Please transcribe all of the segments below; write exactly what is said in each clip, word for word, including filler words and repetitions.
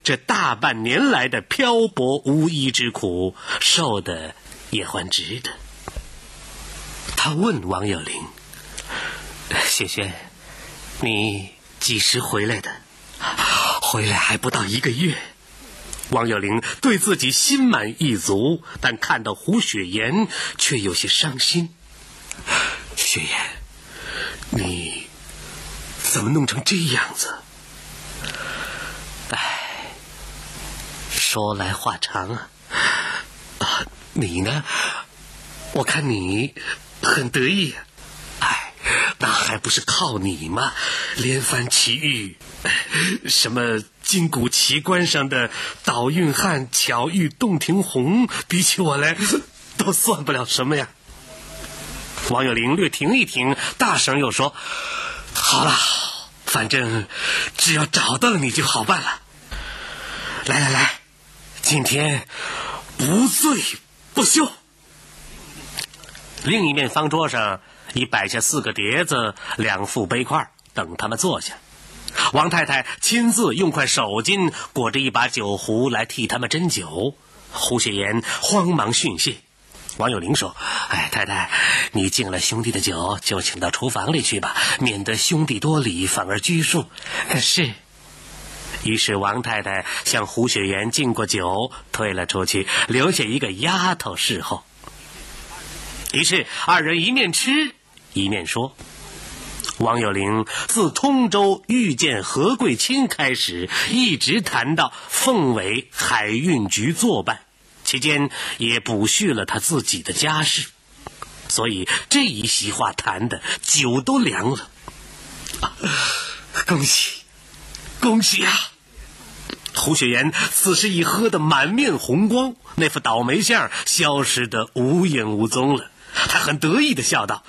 这大半年来的漂泊无依之苦，受的也还值得。他问王有龄：“谢轩，你几时回来的？”“回来还不到一个月。”王有龄对自己心满意足，但看到胡雪岩却有些伤心。“雪岩，你怎么弄成这样子？”“哎，说来话长啊。啊，你呢？我看你很得意啊。哎，那还不是靠你吗？连番奇遇，什么金谷奇观上的倒运汉、巧遇洞庭红，比起我来都算不了什么呀。”王有龄略停一停，大声又说：“好了，反正只要找到了你就好办了。来来来，今天不醉不休。”另一面方桌上已摆下四个碟子、两副杯筷，等他们坐下。王太太亲自用块手巾裹着一把酒壶来替他们斟酒。胡雪岩慌忙训谢。王有龄说：“哎，太太，你敬了兄弟的酒，就请到厨房里去吧，免得兄弟多礼，反而拘束。”“是。”于是王太太向胡雪岩敬过酒，退了出去，留下一个丫头侍候。于是二人一面吃一面说。王有龄自通州遇见何桂清开始，一直谈到凤尾海运局作办，期间也补叙了他自己的家事，所以这一席话谈的酒都凉了。啊，恭喜恭喜啊！胡雪岩此时已喝得满面红光，那副倒霉相消失得无影无踪了。他很得意地笑道：“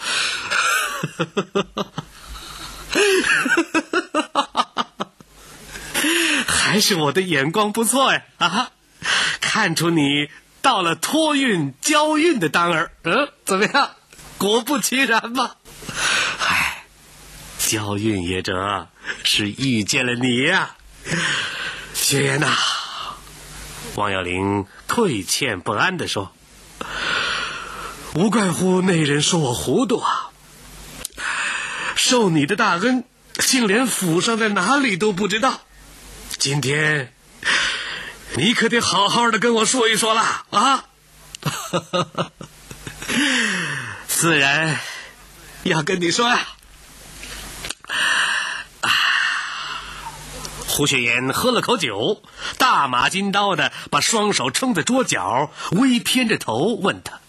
还是我的眼光不错呀！啊，看出你到了托运交运的当儿，嗯，怎么样？果不其然吧？唉，交运业者是遇见了你呀，雪岩呐。”王有龄愧欠不安地说：“无怪乎那人说我糊涂啊！受你的大恩，竟连府上在哪里都不知道。今天你可得好好的跟我说一说了啊！”“自然要跟你说呀。”胡雪岩喝了口酒，大马金刀的把双手撑在桌角，微偏着头问他：“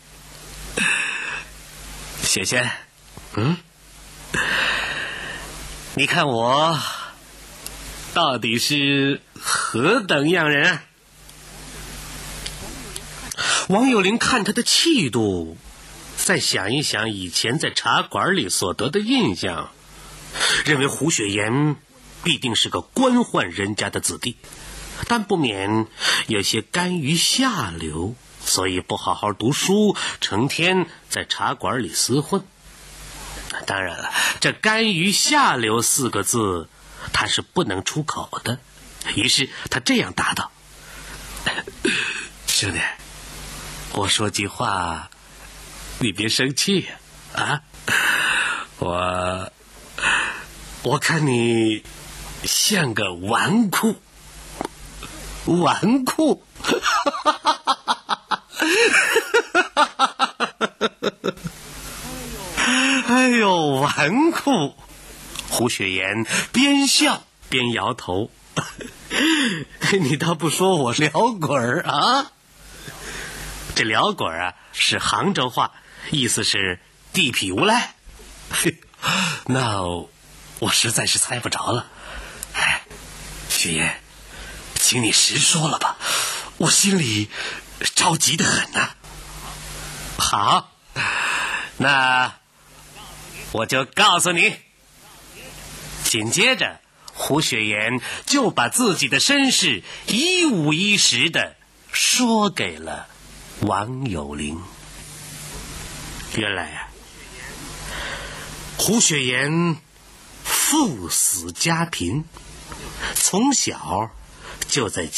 雪轩，嗯，你看我到底是何等样人啊？”王有龄看他的气度，再想一想以前在茶馆里所得的印象，认为胡雪岩必定是个官宦人家的子弟，但不免有些甘于下流，所以不好好读书，成天在茶馆里厮混。当然了，这甘于下流四个字他是不能出口的，于是他这样答道：“兄弟，我说句话你别生气呀！啊，我我看你像个纨绔。”“纨绔？”哎呦，纨绔！胡雪岩边笑边摇头。你倒不说我撩鬼儿啊？这撩鬼儿啊是杭州话，意思是地痞无赖。那我实在是猜不着了。哎，雪岩，请你实说了吧，我心里着急得很啊。好，那我就告诉你。紧接着胡雪岩就把自己的身世一五一十的说给了王有龄。原来啊，胡雪岩父死家贫，从小就在